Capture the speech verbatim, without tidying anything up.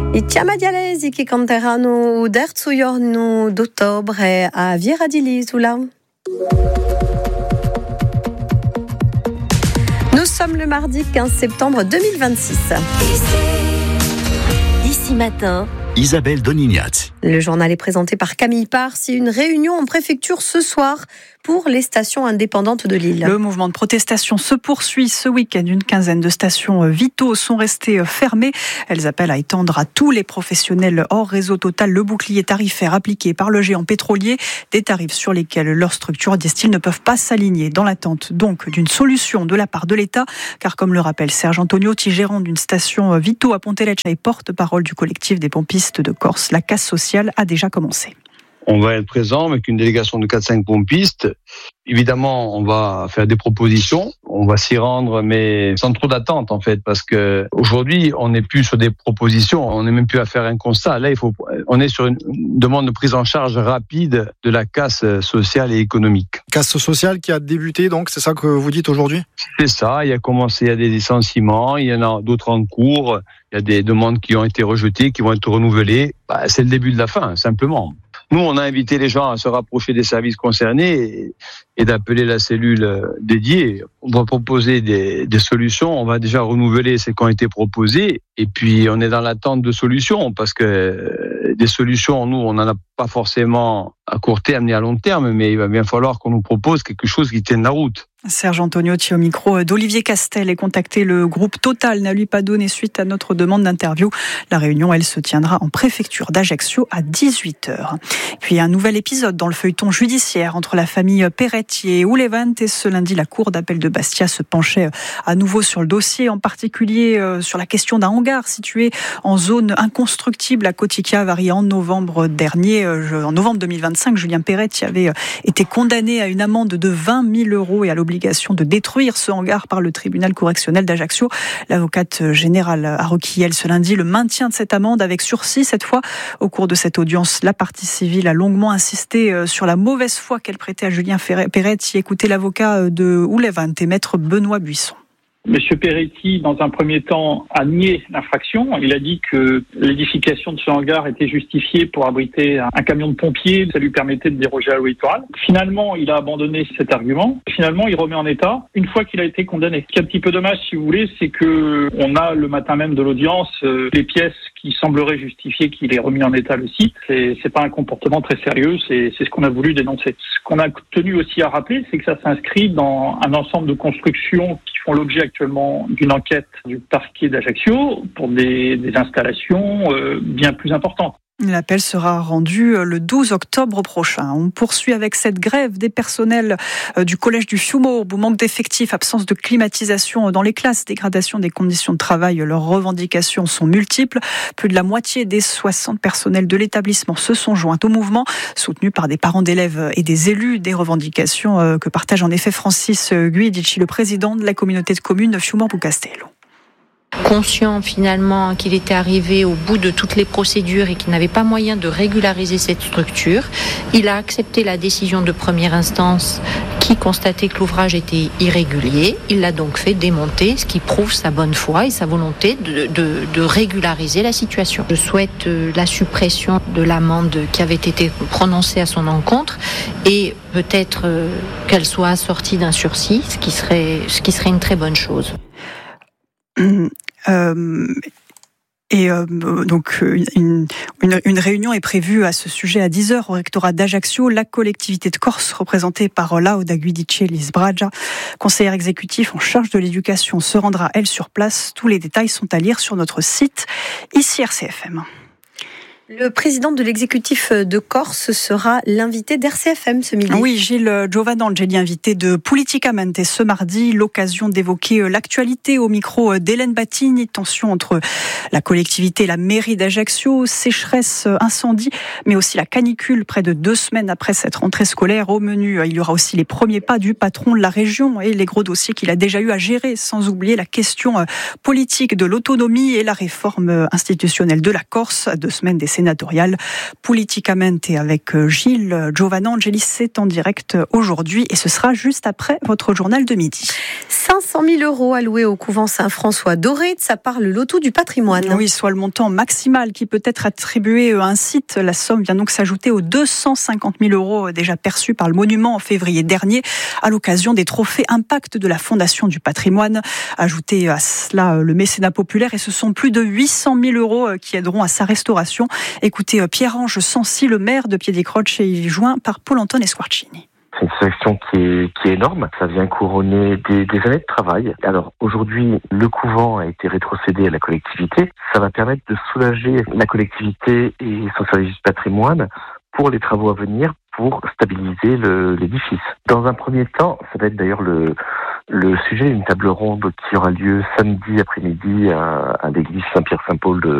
Itiama dialesi che canteranno terzo giorno d'ottobre a Viera di l'Isola. Nous sommes le mardi quinze septembre deux mille vingt-six. Ici matin, Isabelle Donignaz. Le journal est présenté par Camille Pars. Il y a une réunion en préfecture ce soir pour les stations indépendantes de l'île. Le mouvement de protestation se poursuit ce week-end. Une quinzaine de stations vitaux sont restées fermées. Elles appellent à étendre à tous les professionnels hors réseau Total le bouclier tarifaire appliqué par le géant pétrolier. Des tarifs sur lesquels leurs structures disent-ils ne peuvent pas s'aligner. Dans l'attente donc d'une solution de la part de l'État. Car comme le rappelle Serge Antoniotti, gérant d'une station vitaux à Ponteleccia et porte-parole du collectif des pompistes de Corse, la casse sociale a déjà commencé. On va être présent avec une délégation de quatre cinq pompistes. Évidemment, on va faire des propositions. On va s'y rendre, mais sans trop d'attente, en fait, parce que aujourd'hui, on n'est plus sur des propositions. On n'est même plus à faire un constat. Là, il faut, on est sur une demande de prise en charge rapide de la casse sociale et économique. Casse sociale qui a débuté, donc, c'est ça que vous dites aujourd'hui? C'est ça. Il y a commencé, il y a des licenciements. Il y en a d'autres en cours. Il y a des demandes qui ont été rejetées, qui vont être renouvelées. Bah, c'est le début de la fin, simplement. Nous, on a invité les gens à se rapprocher des services concernés et, et d'appeler la cellule dédiée. On va proposer des, des solutions. On va déjà renouveler ce qui ont été proposés. Et puis, on est dans l'attente de solutions parce que des solutions, nous, on n'en a pas forcément à court terme ni à long terme, mais il va bien falloir qu'on nous propose quelque chose qui tienne la route. Serge Antoniotti au micro d'Olivier Castel et contacté le groupe Total n'a lui pas donné suite à notre demande d'interview. La réunion, elle, se tiendra en préfecture d'Ajaccio à dix-huit heures. Puis un nouvel épisode dans le feuilleton judiciaire entre la famille Peretti et Oulevant. Et ce lundi, la cour d'appel de Bastia se penchait à nouveau sur le dossier, en particulier sur la question d'un hangar situé en zone inconstructible à Kotika-Varia. En novembre dernier, en novembre deux mille vingt-cinq, Julien Peretti avait été condamné à une amende de vingt mille euros et à l'obligation de détruire ce hangar par le tribunal correctionnel d'Ajaccio. L'avocate générale a requis, elle, ce lundi, le maintien de cette amende avec sursis. Cette fois, au cours de cette audience, la partie civile a longuement insisté sur la mauvaise foi qu'elle prêtait à Julien Peretti. Écoutez l'avocat de Oulevant et maître Benoît Buisson. Monsieur Peretti, dans un premier temps, a nié l'infraction. Il a dit que l'édification de ce hangar était justifiée pour abriter un camion de pompiers. Ça lui permettait de déroger à la loi littorale. Finalement, il a abandonné cet argument. Finalement, il remet en état une fois qu'il a été condamné. Ce qui est un petit peu dommage, si vous voulez, c'est que on a le matin même de l'audience euh, les pièces qui sembleraient justifier qu'il ait remis en état le site. C'est, c'est pas un comportement très sérieux. C'est, c'est ce qu'on a voulu dénoncer. Ce qu'on a tenu aussi à rappeler, c'est que ça s'inscrit dans un ensemble de constructions qui font l'objet actuellement d'une enquête du parquet d'Ajaccio pour des, des installations euh, bien plus importantes. L'appel sera rendu le douze octobre prochain. On poursuit avec cette grève des personnels du collège du Fiumo. Manque d'effectifs, absence de climatisation dans les classes, dégradation des conditions de travail. Leurs revendications sont multiples. Plus de la moitié des soixante personnels de l'établissement se sont joints au mouvement, soutenus par des parents d'élèves et des élus. Des revendications que partage en effet Francis Guidici, le président de la communauté de communes Fiumorbu-Castello. Conscient finalement qu'il était arrivé au bout de toutes les procédures et qu'il n'avait pas moyen de régulariser cette structure, il a accepté la décision de première instance qui constatait que l'ouvrage était irrégulier. Il l'a donc fait démonter, ce qui prouve sa bonne foi et sa volonté de, de, de régulariser la situation. Je souhaite la suppression de l'amende qui avait été prononcée à son encontre et peut-être qu'elle soit assortie d'un sursis, ce qui serait, ce qui serait une très bonne chose. Euh, et euh, donc une, une, une réunion est prévue à ce sujet à dix heures au rectorat d'Ajaccio. La collectivité de Corse, représentée par Lauda Guidici Lisbragia, conseillère exécutive en charge de l'éducation, se rendra elle sur place. Tous les détails sont à lire sur notre site ici R C F M. Le président de l'exécutif de Corse sera l'invité d'R C F M ce midi. Oui, Gilles Giovanangeli, invité de Politicamente ce mardi, l'occasion d'évoquer l'actualité au micro d'Hélène Batigny. Tension entre la collectivité et la mairie d'Ajaccio, sécheresse, incendie, mais aussi la canicule près de deux semaines après cette rentrée scolaire. Au menu, il y aura aussi les premiers pas du patron de la région et les gros dossiers qu'il a déjà eu à gérer, sans oublier la question politique de l'autonomie et la réforme institutionnelle de la Corse. Deux semaines des sénatoriale. Politicamente avec Gilles Giovanangeli, c'est en direct aujourd'hui et ce sera juste après votre journal de midi. cinq cent mille euros alloués au couvent Saint-François d'Orée, ça part le loto du patrimoine. Oui, soit le montant maximal qui peut être attribué à un site. La somme vient donc s'ajouter aux deux cent cinquante mille euros déjà perçus par le monument en février dernier à l'occasion des trophées Impact de la Fondation du patrimoine. Ajouté à cela le mécénat populaire et ce sont plus de huit cent mille euros qui aideront à sa restauration. Écoutez Pierre-Ange Sancy, le maire de Piediecroce, et il est joint par Paul-Antoine Esquarcini. C'est une sélection qui est, qui est énorme. Ça vient couronner des, des années de travail. Alors aujourd'hui, le couvent a été rétrocédé à la collectivité. Ça va permettre de soulager la collectivité et son service du patrimoine pour les travaux à venir, pour stabiliser le, l'édifice. Dans un premier temps, ça va être d'ailleurs le, le sujet d'une table ronde qui aura lieu samedi après-midi à, à l'église Saint-Pierre-Saint-Paul de